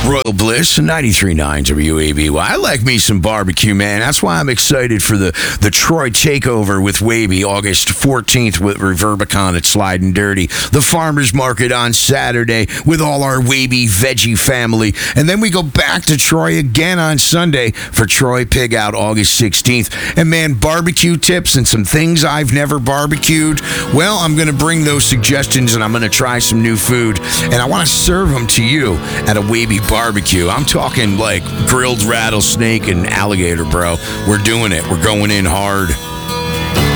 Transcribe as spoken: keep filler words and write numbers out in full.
Royal Bliss, ninety-three point nine W A B Y. I like me some barbecue, man. That's why I'm excited for the, the Troy Takeover with Waby, August fourteenth with Reverbicon at Sliding Dirty. The Farmers Market on Saturday with all our Waby veggie family. And then we go back to Troy again on Sunday for Troy Pig Out, August sixteenth. And man, barbecue tips and some things I've never barbecued. Well, I'm going to bring those suggestions and I'm going to try some new food. And I want to serve them to you at a Waby barbecue. I'm talking like grilled rattlesnake and alligator, bro. We're doing it. We're going in hard.